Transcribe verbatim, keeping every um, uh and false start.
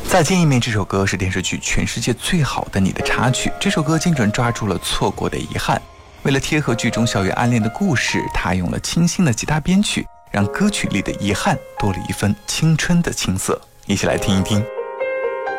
再见一面这首歌是电视剧《全世界最好的你》的插曲，这首歌精准抓住了错过的遗憾。为了贴合剧中校园暗恋的故事，他用了清新的吉他编曲，让歌曲里的遗憾多了一分青春的青涩。一起来听一听。